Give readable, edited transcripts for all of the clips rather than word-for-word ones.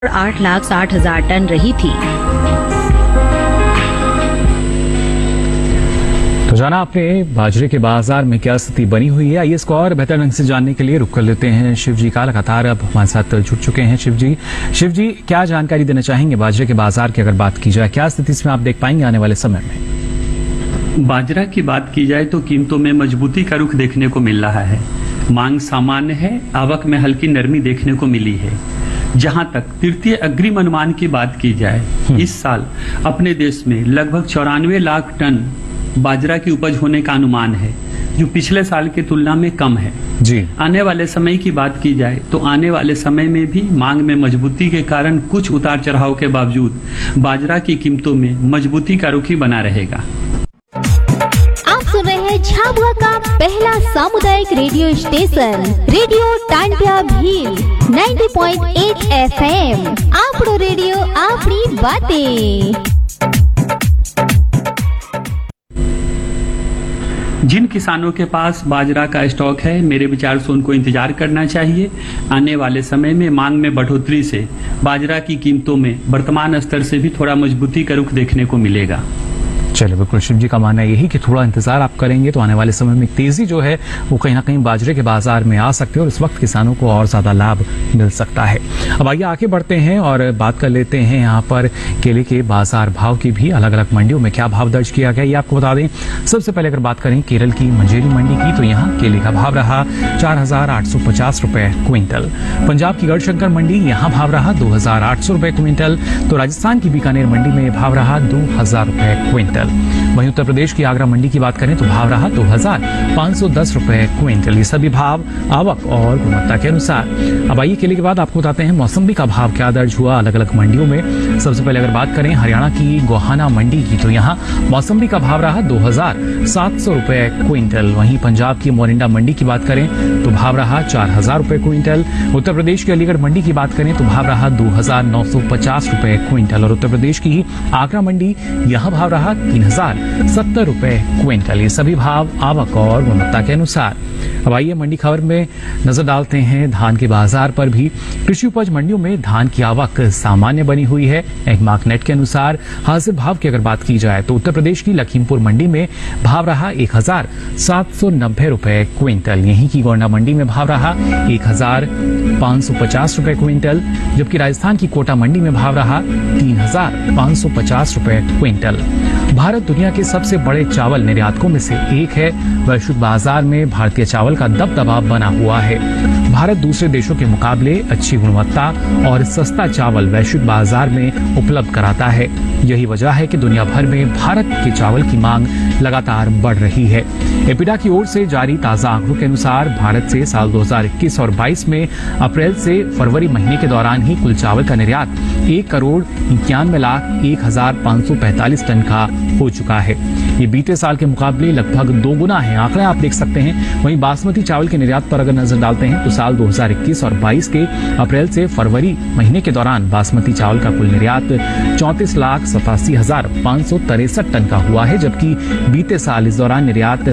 8,60,000 ton रही थी। तो जाना आपने बाजरे के बाजार में क्या स्थिति बनी हुई है। आइए इसको और बेहतर ढंग से जानने के लिए रुक कर लेते हैं शिव जी का। लगातार अब हमारे साथ जुड़ चुके हैं शिव जी क्या जानकारी देना चाहेंगे बाजरे के बाजार की अगर बात की जाए, क्या स्थिति इसमें आप देख पाएंगे आने वाले समय में? बाजरा की बात की जाए तो कीमतों में मजबूती का रुख देखने को मिल रहा है। मांग सामान्य है, आवक में हल्की नरमी देखने को मिली है। जहां तक तृतीय अग्रिम अनुमान की बात की जाए, इस साल अपने देश में लगभग 94 लाख टन बाजरा की उपज होने का अनुमान है, जो पिछले साल की तुलना में कम है। जी। आने वाले समय की बात की जाए तो आने वाले समय में भी मांग में मजबूती के कारण कुछ उतार चढ़ाव के बावजूद बाजरा की कीमतों में मजबूती का रुख ही बना रहेगा। आप सुन रहे हैं झाबुआ का पहला सामुदायिक radio station radio Tantia Bhil 90.8 FM। आपनो रेडियो आपनी बातें। जिन किसानों के पास बाजरा का स्टॉक है, मेरे विचार से उनको इंतजार करना चाहिए। आने वाले समय में मांग में बढ़ोतरी से बाजरा की कीमतों में वर्तमान स्तर से भी थोड़ा मजबूती का रुख देखने को मिलेगा। चलिए, बिल्कुल शिव जी का मानना है यही कि थोड़ा इंतजार आप करेंगे तो आने वाले समय में तेजी जो है वो कहीं ना कहीं बाजरे के बाजार में आ सकते हैं और इस वक्त किसानों को और ज्यादा लाभ मिल सकता है। अब आइए आगे बढ़ते हैं और बात कर लेते हैं यहाँ पर केले के बाजार भाव की भी। अलग अलग मंडियों में क्या भाव दर्ज किया गया ये आपको बता दें। सबसे पहले अगर बात करें केरल की मंजेरी मंडी की, तो यहाँ केले का भाव रहा 4,850 रुपए क्विंटल। पंजाब की गढ़शंकर मंडी, यहाँ भाव रहा 2,800 रुपए क्विंटल। तो राजस्थान की बीकानेर मंडी में भाव रहा 2,000 रुपए क्विंटल। वहीं उत्तर प्रदेश की आगरा मंडी की बात करें तो भाव रहा 2,510 रुपए क्विंटल। ये सभी भाव आवक और गुणवत्ता के अनुसार। अब आइए केले के बाद आपको बताते हैं मौसम्बी का भाव क्या दर्ज हुआ अलग अलग मंडियों में। सबसे पहले अगर बात करें हरियाणा की गोहाना मंडी की, तो यहाँ मौसम्बी का भाव रहा 2,700 रुपए क्विंटल। वहीं पंजाब की मोरिंडा मंडी की बात करें तो भाव रहा 4,000 रुपए क्विंटल। उत्तर प्रदेश की अलीगढ़ मंडी की बात करें तो भाव रहा 2,950 रुपए क्विंटल। और उत्तर प्रदेश की आगरा मंडी, यहाँ भाव रहा 3,070 रुपए क्विंटल। ये सभी भाव आवक और गुणवत्ता के अनुसार। अब आइए मंडी खबर में नजर डालते हैं धान के बाजार पर भी। कृषि उपज मंडियों में धान की आवक सामान्य बनी हुई है। एगमार्क नेट के अनुसार हाजिर भाव की अगर बात की जाए तो उत्तर प्रदेश की लखीमपुर मंडी में भाव रहा 1,790 रुपए क्विंटल। यहीं की गोंडा मंडी में भाव रहा 1,550 रुपए क्विंटल, जबकि राजस्थान की कोटा मंडी में भाव रहा 3,550 रुपए क्विंटल। भारत दुनिया के सबसे बड़े चावल निर्यातकों में से एक है। वैश्विक बाजार में भारतीय चावल का दबदबा बना हुआ है। भारत दूसरे देशों के मुकाबले अच्छी गुणवत्ता और सस्ता चावल वैश्विक बाजार में उपलब्ध कराता है। यही वजह है कि दुनिया भर में भारत के चावल की मांग लगातार बढ़ रही है। एपिडा की ओर से जारी ताजा आंकड़ों के अनुसार भारत से साल 2021 और 22 में अप्रैल से फरवरी महीने के दौरान ही कुल चावल का निर्यात 1,91,01,545 टन का हो चुका है। ये बीते साल के मुकाबले लगभग दोगुना है। आंकड़े आप देख सकते हैं। वहीं बासमती चावल के निर्यात पर अगर नजर डालते हैं तो साल 2021 और 22 के अप्रैल से फरवरी महीने के दौरान बासमती चावल का कुल निर्यात 34,87,563 टन का हुआ है, जबकि बीते साल इस दौरान निर्यात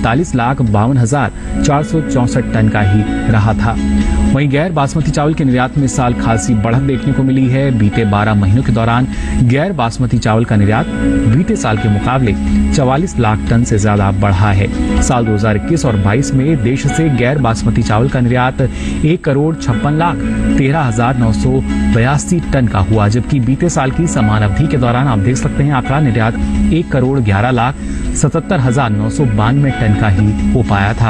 41,52,464 टन का ही रहा था। वहीं गैर बासमती चावल के निर्यात में इस साल खासी बढ़त देखने को मिली है। बीते 12 महीनों के दौरान गैर बासमती चावल का निर्यात बीते साल के मुकाबले 44 लाख टन से ज्यादा बढ़ा है। साल 2021 और 22 में देश से गैर बासमती चावल का निर्यात 1,56,13,982 टन का हुआ, जबकि बीते साल की समान अवधि के दौरान आप देख सकते हैं आंकड़ा निर्यात 1,11,77,992 टन का ही हो पाया था।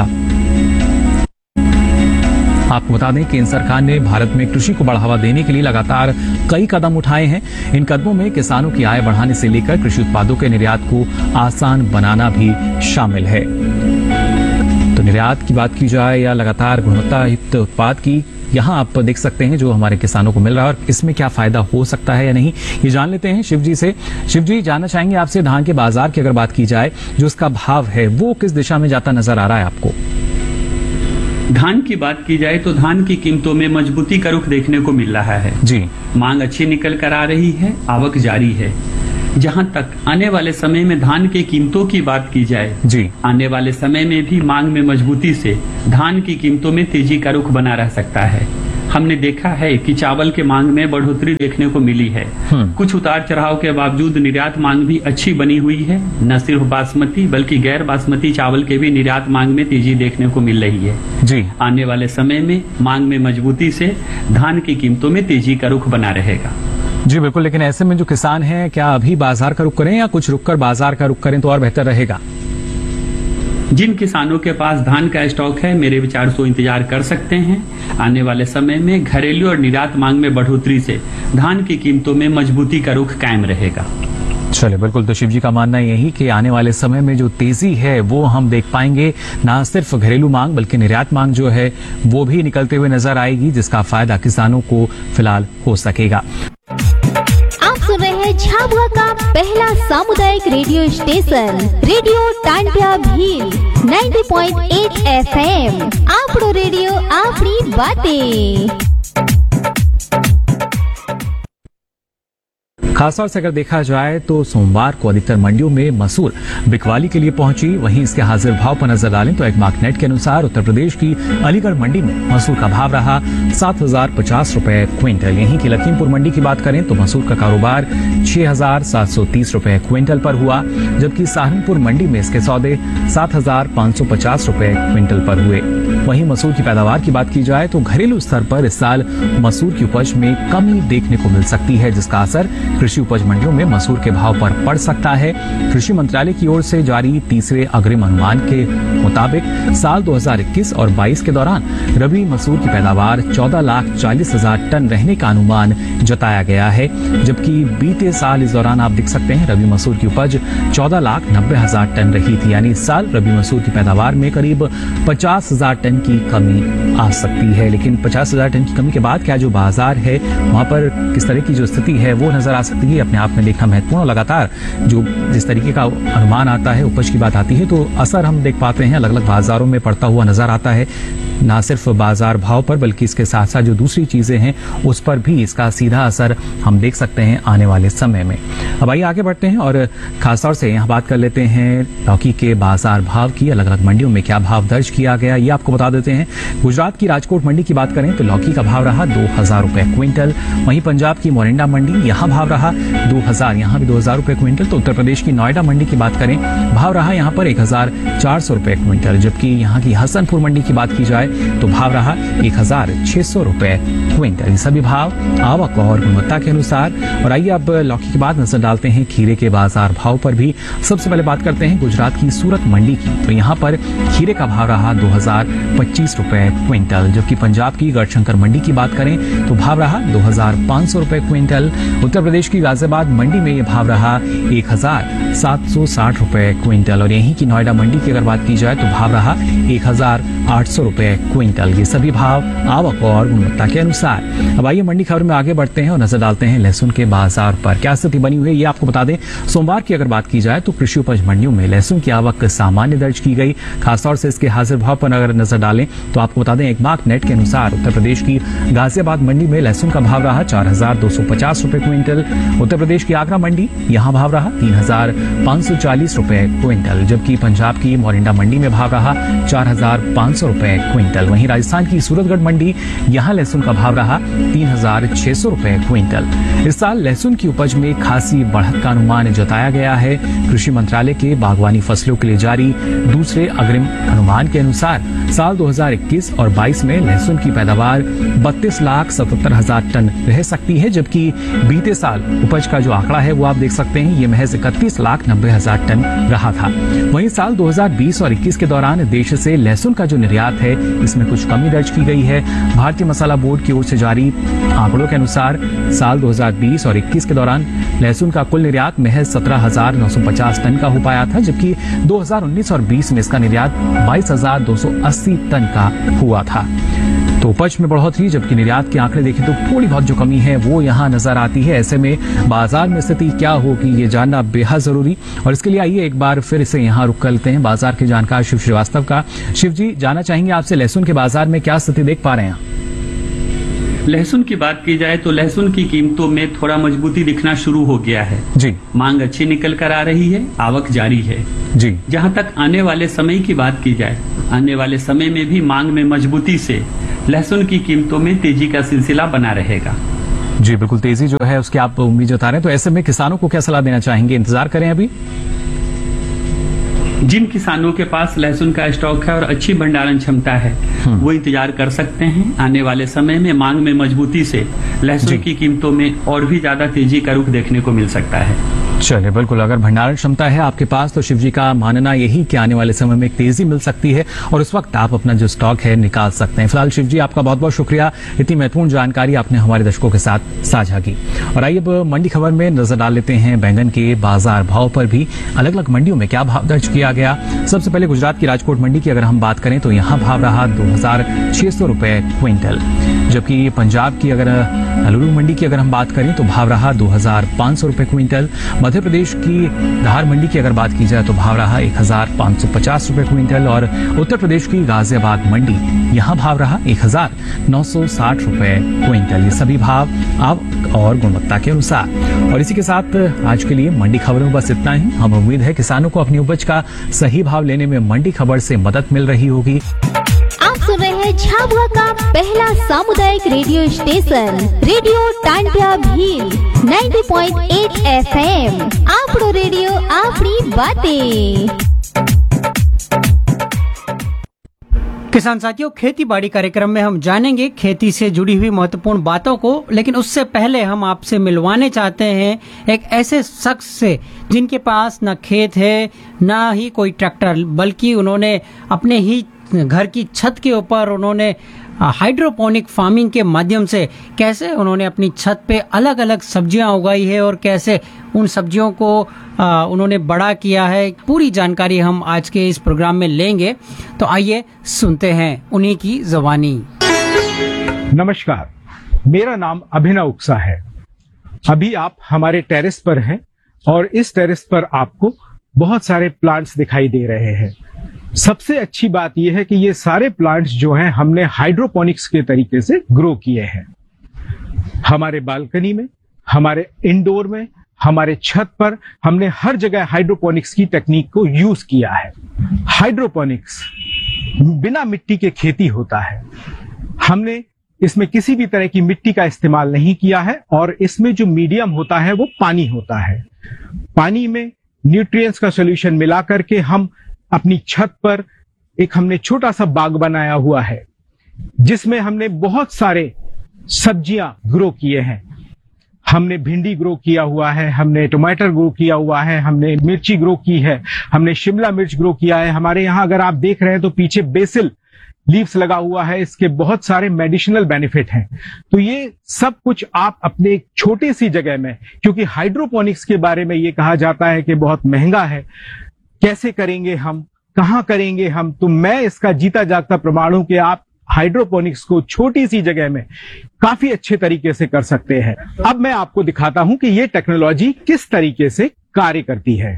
आपको बता दें केंद्र सरकार ने भारत में कृषि को बढ़ावा देने के लिए लगातार कई कदम उठाए हैं। इन कदमों में किसानों की आय बढ़ाने से लेकर कृषि उत्पादों के निर्यात को आसान बनाना भी शामिल है। तो निर्यात की बात की जाए या लगातार गुणवत्ता युक्त उत्पाद की, यहाँ आप देख सकते हैं जो हमारे किसानों को मिल रहा है और इसमें क्या फायदा हो सकता है या नहीं, ये जान लेते हैं शिव जी से। शिव जी, जानना चाहेंगे आपसे धान के बाजार की अगर बात की जाए, जो उसका भाव है वो किस दिशा में जाता नजर आ रहा है आपको? धान की बात की जाए तो धान की कीमतों में मजबूती का रुख देखने को मिल रहा है जी। मांग अच्छी निकल कर आ रही है, आवक जारी है। जहां तक आने वाले समय में धान की कीमतों की बात की जाए जी, आने वाले समय में भी मांग में मजबूती से धान की कीमतों में तेजी का रुख बना रह सकता है। हमने देखा है कि चावल के मांग में बढ़ोतरी देखने को मिली है। कुछ उतार चढ़ाव के बावजूद निर्यात मांग भी अच्छी बनी हुई है। न सिर्फ बासमती बल्कि गैर बासमती चावल के भी निर्यात मांग में तेजी देखने को मिल रही है। जी, आने वाले समय में मांग में मजबूती से धान की कीमतों में तेजी का रुख बना रहेगा। जी बिल्कुल। लेकिन ऐसे में जो किसान हैं, क्या अभी बाजार का रुख करें या कुछ रुक कर बाजार का रुख करें तो और बेहतर रहेगा? जिन किसानों के पास धान का स्टॉक है, मेरे विचार से इंतजार कर सकते हैं। आने वाले समय में घरेलू और निर्यात मांग में बढ़ोतरी से धान की कीमतों में मजबूती का रुख कायम रहेगा। चलिए बिल्कुल। तो शिव जी का मानना यही कि आने वाले समय में जो तेजी है वो हम देख पाएंगे। ना सिर्फ घरेलू मांग बल्कि निर्यात मांग जो है वो भी निकलते हुए नजर आएगी, जिसका फायदा किसानों को फिलहाल हो सकेगा। आप सुन रहे हैं झाबुआ का पहला सामुदायिक radio station radio Tantia Bhil 90.8 FM। आपड़ो radio आपड़ी बातें। खासतौर से अगर देखा जाए तो सोमवार को अधिकतर मंडियों में मसूर बिकवाली के लिए पहुंची। वहीं इसके हाजिर भाव पर नजर डालें तो एक मार्कनेट के अनुसार उत्तर प्रदेश की अलीगढ़ मंडी में मसूर का भाव रहा 7,050 रुपए क्विंटल। यहीं की लखीमपुर मंडी की बात करें तो मसूर का कारोबार 6,730 रुपए क्विंटल पर हुआ, जबकि सहारनपुर मंडी में इसके सौदे 7,550 रुपए क्विंटल पर हुए। वहीं मसूर की पैदावार की बात की जाए तो घरेलू स्तर पर इस साल मसूर की उपज में कमी देखने को मिल सकती है, जिसका असर कृषि उपज मंडियों में मसूर के भाव पर पड़ सकता है। कृषि मंत्रालय की ओर से जारी तीसरे अग्रिम अनुमान के मुताबिक साल 2021 और 22 के दौरान रबी मसूर की पैदावार 14,40,000 टन रहने का अनुमान जताया गया है, जबकि बीते साल इस दौरान आप देख सकते हैं रबी मसूर की उपज 14,90,000 टन रही थी। यानी इस साल रबी मसूर की पैदावार में करीब 50,000 टन की कमी आ सकती है। लेकिन 50,000 टन की कमी के बाद क्या जो बाजार है वहां पर किस तरह की जो स्थिति है वो नजर आ सकती है, अपने आप में देखना महत्वपूर्ण। लगातार जो जिस तरीके का अनुमान आता है, उपज की बात आती है, तो असर हम देख पाते हैं अलग अलग बाजारों में पड़ता हुआ नजर आता है। ना सिर्फ बाजार भाव पर बल्कि इसके साथ साथ जो दूसरी चीजें हैं उस पर भी इसका सीधा असर हम देख सकते हैं आने वाले समय में। अब आइए आगे बढ़ते हैं और खासतौर से यहाँ बात कर लेते हैं लौकी के बाजार भाव की। अलग अलग मंडियों में क्या भाव दर्ज किया गया ये आपको बता देते हैं। गुजरात की राजकोट मंडी की बात करें तो लौकी का भाव रहा 2,000 रुपए क्विंटल। वहीं पंजाब की मोरिंडा मंडी यहाँ भाव रहा 2,000, यहाँ भी 2,000 रुपए क्विंटल। तो उत्तर प्रदेश की नोएडा मंडी की बात करें, भाव रहा यहाँ पर 1,400 रुपए क्विंटल, जबकि यहाँ की हसनपुर मंडी की बात की जाए तो भाव रहा 1,600 रुपए क्विंटल। सभी भाव आवक और गुणवत्ता के अनुसार। और आइए अब लौकी के बाद नजर डालते हैं खीरे के बाजार भाव पर भी। सबसे पहले बात करते हैं गुजरात की सूरत मंडी की, तो यहाँ पर खीरे का भाव रहा 2,025 रुपए क्विंटल, जबकि पंजाब की गढ़शंकर मंडी की बात करें तो भाव रहा 2,500 रुपए क्विंटल। उत्तर प्रदेश की गाजियाबाद मंडी में यह भाव रहा 1,760 रुपए क्विंटल। और यहीं की नोएडा मंडी की अगर बात की जाए तो भाव रहा 1,800 रुपए क्विंटल। ये सभी भाव आवक और गुणवत्ता के अनुसार। अब आइए मंडी खबर में आगे बढ़ते हैं और नजर डालते हैं लहसुन के बाजार पर क्या स्थिति बनी हुई है ये आपको बता दें। सोमवार की अगर बात की जाए तो कृषि उपज मंडियों में लहसुन की आवक सामान्य दर्ज की गई। खासतौर से इसके हाजिर भाव पर अगर नजर डालें तो आपको बता दें एक मार्कनेट के अनुसार उत्तर प्रदेश की गाजियाबाद मंडी में लहसुन का भाव रहा 4,250 रुपए क्विंटल। उत्तर प्रदेश की आगरा मंडी यहाँ भाव रहा 3,540 रुपए क्विंटल, जबकि पंजाब की मोरिंडा मंडी में भाव रहा 4,500 रुपए क्विंटल। वहीं राजस्थान की सूरतगढ़ मंडी यहाँ लहसुन का भाव रहा 3,600 रुपए क्विंटल। इस साल लहसुन की उपज में खासी बढ़त का अनुमान जताया गया है। कृषि मंत्रालय के बागवानी फसलों के लिए जारी दूसरे अग्रिम अनुमान के अनुसार साल 2021 और 22 में लहसुन की पैदावार 32,77,000 टन रह सकती है, जबकि बीते साल उपज का जो आंकड़ा है वो आप देख सकते हैं ये महज 31,90,000 टन रहा था। वहीं साल 2020 और 21 के दौरान देश से लहसुन का जो निर्यात है इसमें कुछ कमी दर्ज की गई है। भारतीय मसाला बोर्ड की ओर से जारी आंकड़ों के अनुसार साल 2020 और 21 के दौरान लहसुन का कुल निर्यात महज 17,950 टन का हो पाया था, जबकि 2019 और 20 में इसका निर्यात 22,280 टन का हुआ था। तो उपज में बढ़ोतरी जबकि निर्यात के आंकड़े देखें तो थोड़ी बहुत जो कमी है वो यहाँ नजर आती है। ऐसे में बाजार में स्थिति क्या होगी ये जानना बेहद जरूरी। और इसके लिए आइए एक बार फिर से यहाँ रुक करते हैं बाजार के जानकार शिव श्रीवास्तव का। शिव जी, जानना चाहेंगे आपसे लहसुन के बाजार में क्या स्थिति देख पा रहे हैं? लहसुन की बात की जाए तो लहसुन की कीमतों में थोड़ा मजबूती दिखना शुरू हो गया है। जी मांग अच्छी निकल कर आ रही है, आवक जारी है। जी जहां तक आने वाले समय की बात की जाए, आने वाले समय में भी मांग में मजबूती से लहसुन की कीमतों में तेजी का सिलसिला बना रहेगा। जी बिल्कुल, तेजी जो है उसकी आप उम्मीद जता रहे हैं, तो ऐसे में किसानों को क्या सलाह देना चाहेंगे? इंतजार करें अभी? जिन किसानों के पास लहसुन का स्टॉक है और अच्छी भंडारण क्षमता है, वो इंतजार कर सकते हैं। आने वाले समय में मांग में मजबूती से लहसुन की कीमतों में और भी ज्यादा तेजी का रुख देखने को मिल सकता है। चलिए बिल्कुल, अगर भंडारण क्षमता है आपके पास तो शिव जी का मानना यही कि आने वाले समय में एक तेजी मिल सकती है और उस वक्त आप अपना जो स्टॉक है निकाल सकते हैं। फिलहाल शिव जी आपका बहुत बहुत शुक्रिया, इतनी महत्वपूर्ण जानकारी आपने हमारे दर्शकों के साथ साझा की। और आइए अब मंडी खबर में नजर डाल लेते हैं बैंगन के बाजार भाव पर भी अलग अलग मंडियों में क्या भाव दर्ज किया गया। सबसे पहले गुजरात की राजकोट मंडी की अगर हम बात करें तो यहाँ भाव रहा 2600 रुपए क्विंटल, जबकि पंजाब की अगर लुलू मंडी की अगर हम बात करें तो भाव रहा 2500 रुपए क्विंटल। मध्य प्रदेश की धार मंडी की अगर बात की जाए तो भाव रहा 1550 रुपए क्विंटल और उत्तर प्रदेश की गाजियाबाद मंडी यहाँ भाव रहा 1960 रुपए क्विंटल। ये सभी भाव आवक और गुणवत्ता के अनुसार। और इसी के साथ आज के लिए मंडी खबरों में बस इतना ही। हम उम्मीद है किसानों को अपनी उपज का सही भाव लेने में मंडी खबर से मदद मिल रही होगी। आप सुन रहे हैं झाबुआ का पहला सामुदायिक radio station radio Tantia Bhil 90.8 FM। आपड़ो radio आपड़ी बातें। किसान साथियों, खेती बाड़ी कार्यक्रम में हम जानेंगे खेती से जुड़ी हुई महत्वपूर्ण बातों को, लेकिन उससे पहले हम आपसे मिलवाने चाहते हैं एक ऐसे शख्स से जिनके पास न खेत है न ही कोई ट्रैक्टर, बल्कि उन्होंने अपने ही घर की छत के ऊपर उन्होंने हाइड्रोपोनिक फार्मिंग के माध्यम से कैसे उन्होंने अपनी छत पे अलग अलग सब्जियां उगाई है और कैसे उन सब्जियों को उन्होंने बड़ा किया है। पूरी जानकारी हम आज के इस प्रोग्राम में लेंगे, तो आइए सुनते हैं उन्हीं की ज़बानी। नमस्कार, मेरा नाम अभिनव उक्सा है। अभी आप हमारे टेरेस पर हैं और इस टेरेस पर आपको बहुत सारे प्लांट्स दिखाई दे रहे हैं। सबसे अच्छी बात यह है कि ये सारे प्लांट्स जो हैं हमने हाइड्रोपोनिक्स के तरीके से ग्रो किए हैं। हमारे बालकनी में, हमारे इंडोर में, हमारे छत पर हमने हर जगह हाइड्रोपोनिक्स की टेक्निक को यूज किया है। हाइड्रोपोनिक्स बिना मिट्टी के खेती होता है। हमने इसमें किसी भी तरह की मिट्टी का इस्तेमाल नहीं किया है और इसमें जो मीडियम होता है वो पानी होता है। पानी में न्यूट्रिएंट्स का सॉल्यूशन मिला करके हम अपनी छत पर एक हमने छोटा सा बाग बनाया हुआ है जिसमें हमने बहुत सारे सब्जियां ग्रो किए हैं। हमने भिंडी ग्रो किया हुआ है, हमने टमाटर ग्रो किया हुआ है, हमने मिर्ची ग्रो की है, हमने शिमला मिर्च ग्रो किया है। हमारे यहाँ अगर आप देख रहे हैं तो पीछे बेसिल लीव्स लगा हुआ है, इसके बहुत सारे मेडिसिनल बेनिफिट हैं। तो ये सब कुछ आप अपने एक छोटी सी जगह में, क्योंकि हाइड्रोपोनिक्स के बारे में ये कहा जाता है कि बहुत महंगा है, कैसे करेंगे हम, कहां करेंगे हम, तो मैं इसका जीता जागता प्रमाण हूं कि आप हाइड्रोपोनिक्स को छोटी सी जगह में काफी अच्छे तरीके से कर सकते हैं। अब मैं आपको दिखाता हूं कि ये टेक्नोलॉजी किस तरीके से कार्य करती है।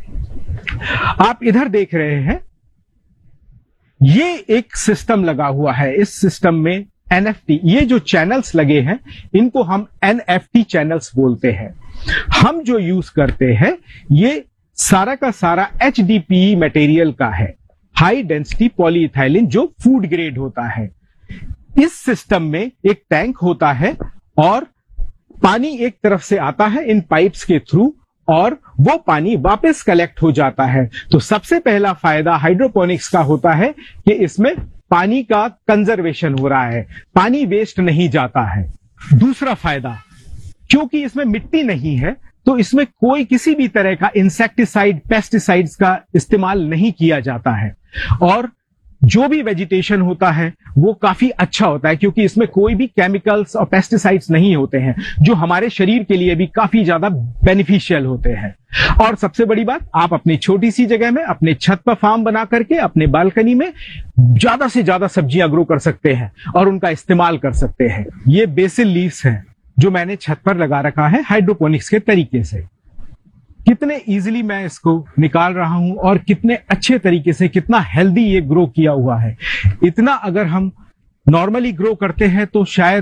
आप इधर देख रहे हैं, ये एक सिस्टम लगा हुआ है। इस सिस्टम में NFT, ये जो चैनल्स लगे हैं इनको हम NFT चैनल्स बोलते हैं। हम जो यूज करते हैं ये सारा का सारा HDPE मटेरियल का है, हाई डेंसिटी पॉलीइथाइलिन, जो फूड ग्रेड होता है। इस सिस्टम में एक टैंक होता है और पानी एक तरफ से आता है इन पाइप्स के थ्रू और वो पानी वापस कलेक्ट हो जाता है। तो सबसे पहला फायदा हाइड्रोपोनिक्स का होता है कि इसमें पानी का कंजर्वेशन हो रहा है, पानी वेस्ट नहीं जाता है। दूसरा फायदा, क्योंकि इसमें मिट्टी नहीं है तो इसमें कोई किसी भी तरह का इंसेक्टिसाइड, पेस्टिसाइड्स का इस्तेमाल नहीं किया जाता है और जो भी वेजिटेशन होता है वो काफी अच्छा होता है, क्योंकि इसमें कोई भी केमिकल्स और पेस्टिसाइड्स नहीं होते हैं जो हमारे शरीर के लिए भी काफी ज्यादा बेनिफिशियल होते हैं। और सबसे बड़ी बात, आप अपनी छोटी सी जगह में अपने छत पर फार्म बना करके अपने बालकनी में ज्यादा से ज्यादा सब्जियां ग्रो कर सकते हैं और उनका इस्तेमाल कर सकते हैं। ये बेसिल लीव्स हैं जो मैंने छत पर लगा रखा है हाइड्रोपोनिक्स के तरीके से। कितने इजीली मैं इसको निकाल रहा हूं और कितने अच्छे तरीके से, कितना हेल्दी ये ग्रो किया हुआ है। इतना अगर हम नॉर्मली ग्रो करते हैं तो शायद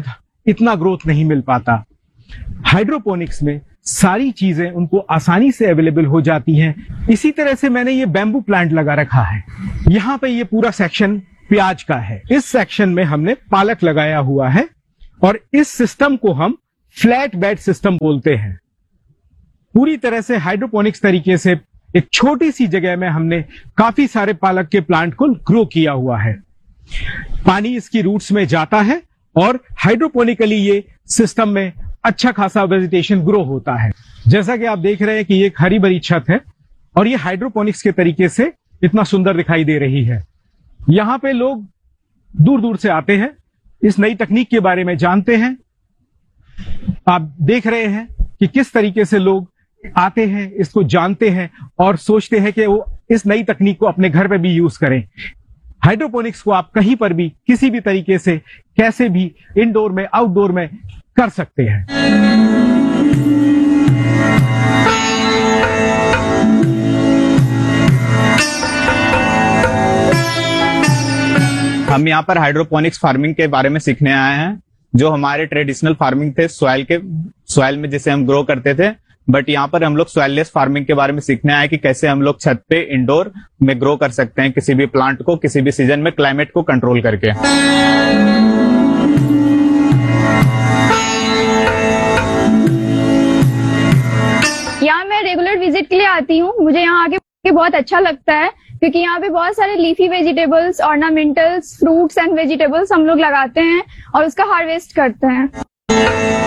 इतना ग्रोथ नहीं मिल पाता। हाइड्रोपोनिक्स में सारी चीजें उनको आसानी से अवेलेबल हो जाती हैं। इसी तरह से मैंने ये बैम्बू प्लांट लगा रखा है। यहाँ पे ये पूरा सेक्शन प्याज का है। इस सेक्शन में हमने पालक लगाया हुआ है और इस सिस्टम को हम फ्लैट बेड सिस्टम बोलते हैं। पूरी तरह से हाइड्रोपोनिक्स तरीके से एक छोटी सी जगह में हमने काफी सारे पालक के प्लांट को ग्रो किया हुआ है। पानी इसकी रूट्स में जाता है और हाइड्रोपोनिकली ये सिस्टम में अच्छा खासा वेजिटेशन ग्रो होता है। जैसा कि आप देख रहे हैं कि ये एक हरी भरी छत है और ये हाइड्रोपोनिक्स के तरीके से इतना सुंदर दिखाई दे रही है। यहाँ पे लोग दूर दूर से आते हैं, इस नई तकनीक के बारे में जानते हैं। आप देख रहे हैं कि किस तरीके से लोग आते हैं, इसको जानते हैं और सोचते हैं कि वो इस नई तकनीक को अपने घर पे भी यूज करें। हाइड्रोपोनिक्स को आप कहीं पर भी किसी भी तरीके से कैसे भी इंडोर में आउटडोर में कर सकते हैं। हम यहाँ पर हाइड्रोपोनिक्स फार्मिंग के बारे में सीखने आए हैं। जो हमारे ट्रेडिशनल फार्मिंग थे सॉइल में जिसे हम ग्रो करते थे, बट यहाँ पर हम लोग सॉइललेस फार्मिंग के बारे में सीखने आए कि कैसे हम लोग छत पे इंडोर में ग्रो कर सकते हैं किसी भी प्लांट को किसी भी सीजन में क्लाइमेट को कंट्रोल करके। यहाँ मैं रेगुलर विजिट के लिए आती हूँ। मुझे यहाँ आके बहुत अच्छा लगता है क्योंकि यहाँ पे बहुत सारे leafy vegetables, ornamentals, fruits and vegetables हम लोग लगाते हैं और उसका हार्वेस्ट करते हैं।